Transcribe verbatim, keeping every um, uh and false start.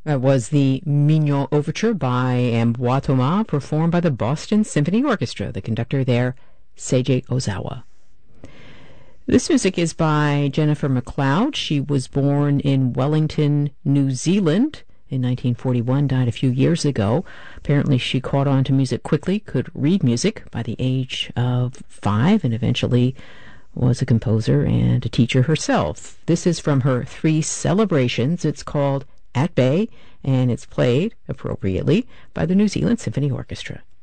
That was the Mignon Overture by Ambroise Thomas, performed by the Boston Symphony Orchestra. The conductor there, Seiji Ozawa. This music is by Jennifer MacLeod. She was born in Wellington, New Zealand in nineteen forty-one, died a few years ago. Apparently she caught on to music quickly, could read music by the age of five, and eventually was a composer and a teacher herself. This is from her three celebrations. It's called At Bay, and it's played, appropriately, by the New Zealand Symphony Orchestra.